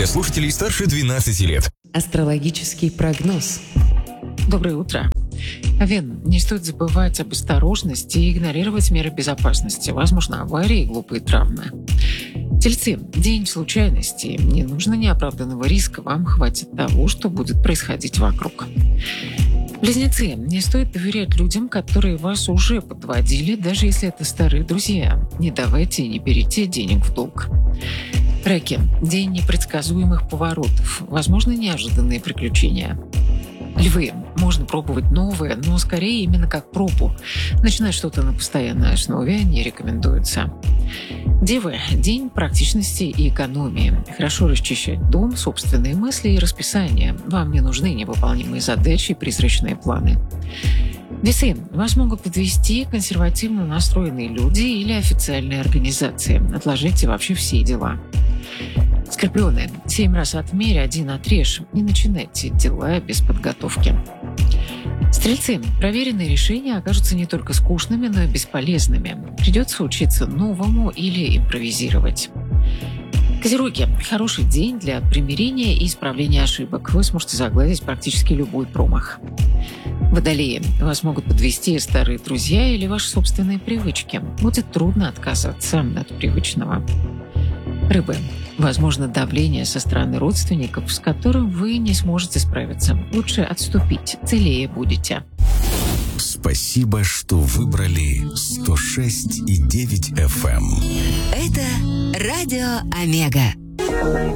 для слушателей старше 12 лет. Астрологический прогноз. Доброе утро. Овен, не стоит забывать об осторожности и игнорировать меры безопасности. Возможно, аварии и глупые травмы. Тельцы, день случайностей. Не нужно неоправданного риска, вам хватит того, что будет происходить вокруг. Близнецы, не стоит доверять людям, которые вас уже подводили, даже если это старые друзья. Не давайте и не берите денег в долг. Раки, день непредсказуемых поворотов. Возможно, неожиданные приключения. Львы, можно пробовать новое, но скорее именно как пробу. Начинать что-то на постоянной основе не рекомендуется. Девы, день практичности и экономии. Хорошо расчищать дом, собственные мысли и расписание. Вам не нужны невыполнимые задачи и призрачные планы. Весы, вас могут подвести консервативно настроенные люди или официальные организации. Отложите вообще все дела. Скорпионы, 7 раз отмерь, 1 отрежь. Не начинайте дела без подготовки. Стрельцы, проверенные решения окажутся не только скучными, но и бесполезными. Придется учиться новому или импровизировать. Козероги, хороший день для примирения и исправления ошибок. Вы сможете загладить практически любой промах. Водолеи, вас могут подвести старые друзья или ваши собственные привычки. Будет трудно отказаться от привычного. Рыбы, возможно давление со стороны родственников, с которым вы не сможете справиться. Лучше отступить, целее будете. Спасибо, что выбрали 106,9 FM. Это Радио Омега.